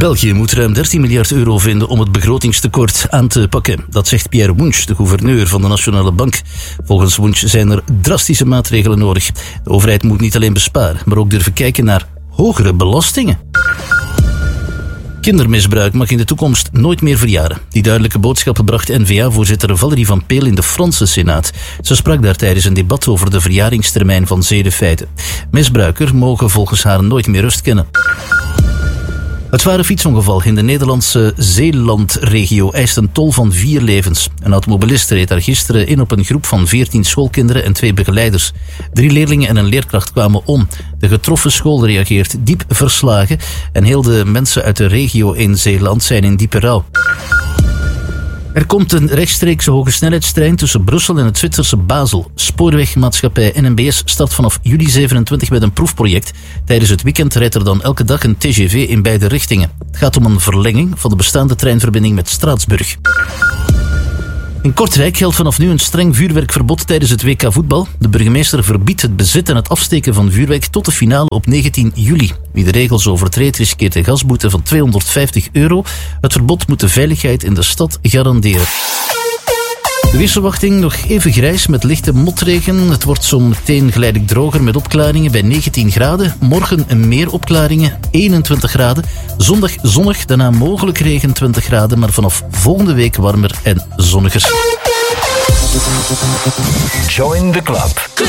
België moet ruim 13 miljard euro vinden om het begrotingstekort aan te pakken. Dat zegt Pierre Wunsch, de gouverneur van de Nationale Bank. Volgens Wunsch zijn er drastische maatregelen nodig. De overheid moet niet alleen besparen, maar ook durven kijken naar hogere belastingen. Kindermisbruik mag in de toekomst nooit meer verjaren. Die duidelijke boodschap bracht N-VA-voorzitter Valérie Van Peel in de Franse Senaat. Ze sprak daar tijdens een debat over de verjaringstermijn van zedenfeiten. Misbruikers mogen volgens haar nooit meer rust kennen. Het zware fietsongeval in de Nederlandse Zeelandregio eist een tol van 4 levens. Een automobilist reed daar gisteren in op een groep van 14 schoolkinderen en 2 begeleiders. 3 leerlingen en een leerkracht kwamen om. De getroffen school reageert diep verslagen en heel de mensen uit de regio in Zeeland zijn in diepe rouw. Er komt een rechtstreekse hogesnelheidstrein tussen Brussel en het Zwitserse Basel. Spoorwegmaatschappij NMBS start vanaf juli 27 met een proefproject. Tijdens het weekend rijdt er dan elke dag een TGV in beide richtingen. Het gaat om een verlenging van de bestaande treinverbinding met Straatsburg. In Kortrijk geldt vanaf nu een streng vuurwerkverbod tijdens het WK voetbal. De burgemeester verbiedt het bezit en het afsteken van vuurwerk tot de finale op 19 juli. Wie de regels overtreedt riskeert een gasboete van €250. Het verbod moet de veiligheid in de stad garanderen. De weersverwachting nog even grijs met lichte motregen. Het wordt zo meteen geleidelijk droger met opklaringen bij 19 graden. Morgen meer opklaringen, 21 graden. Zondag zonnig, daarna mogelijk regen 20 graden. Maar vanaf volgende week warmer en zonniger. Join the club.